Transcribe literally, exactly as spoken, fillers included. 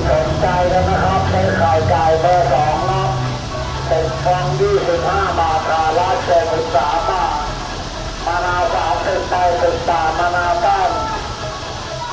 สนใจกันนะครับในข่าวจ่ายเบอร์สองนะเป็นฟังยี่สิบห้าบาทราละเจ็ดสิบสามบาทมะนาวสามสิบไปสิบบาทมะนาว